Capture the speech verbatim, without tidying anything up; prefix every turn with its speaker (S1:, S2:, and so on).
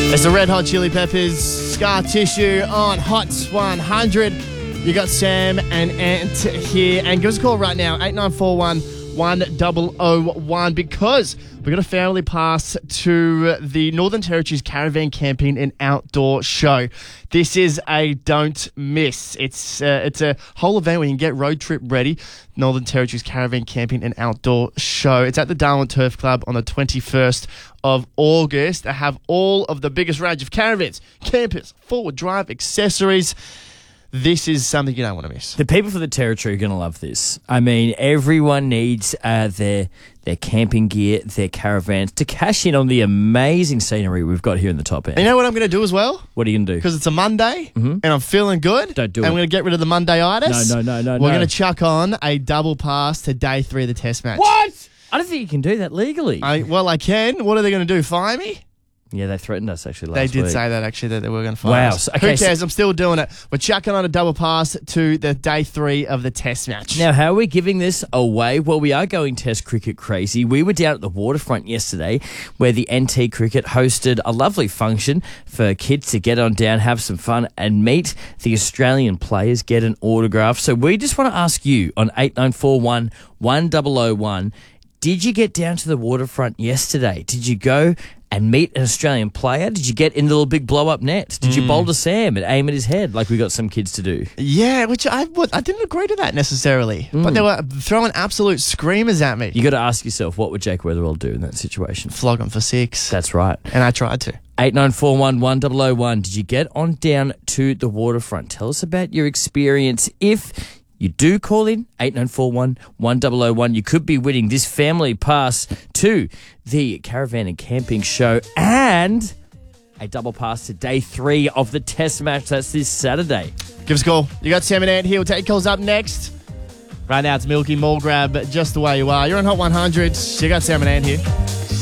S1: It's the Red Hot Chili Peppers, Scar Tissue on Hot one hundred. You got Sam and Ant here. And give us a call right now, eight nine four one, one zero zero one, because we've got a family pass to the Northern Territories Caravan Camping and Outdoor Show. This is a don't miss. It's uh, it's a whole event where you can get road trip ready. Northern Territories Caravan Camping and Outdoor Show. It's at the Darwin Turf Club on the twenty-first of August. They have all of the biggest range of caravans, campers, forward drive accessories. This is something you don't want to miss.
S2: The people for the Territory are going to love this. I mean, everyone needs uh, their their camping gear, their caravans to cash in on the amazing scenery we've got here in the top end.
S1: And you know what I'm going to do as well?
S2: What are you going to do?
S1: Because it's a Monday
S2: Mhm.
S1: and I'm feeling good.
S2: Don't do
S1: and
S2: it.
S1: I'm going to get rid of the Monday-itis.
S2: No, no, no, no,
S1: We're
S2: no.
S1: going to chuck on a double pass to day three of the test match.
S2: What? I don't think you can do that legally.
S1: I, well, I can. What are they going to do? Fire me?
S2: yeah, they threatened us actually last
S1: They
S2: week.
S1: did say that, actually, that they were going to fire
S2: Wow.
S1: us.
S2: So- okay,
S1: Who cares?
S2: so-
S1: I'm still doing it. We're chucking on a double pass to the day three of the test match.
S2: Now, how are we giving this away? Well, we are going Test cricket crazy. We were down at the waterfront yesterday where the N T Cricket hosted a lovely function for kids to get on down, have some fun, and meet the Australian players, get an autograph. So we just want to ask you on eight nine four one, one zero zero one, did you get down to the waterfront yesterday? Did you go and meet an Australian player? Did you get in the little big blow-up net? Did you bowl to Sam and aim at his head like we got some kids to do?
S1: Yeah, which I would, I didn't agree to that necessarily. But they were throwing absolute screamers at me.
S2: You got to ask yourself, what would Jake Weatherall do in that situation?
S1: Flog them for six.
S2: That's right.
S1: And I tried to.
S2: eight nine four one, one zero zero one. Did you get on down to the waterfront? Tell us about your experience. If you do call in, eight nine four one, one zero zero one, you could be winning this family pass to the Caravan and Camping Show and a double pass to day three of the test match. That's this Saturday.
S1: Give us a call. You got Sam and Ant here. We'll take calls up next. Right now it's Milky Mall Grab, just the way you are. You're on Hot one hundred. You got Sam and Ant here.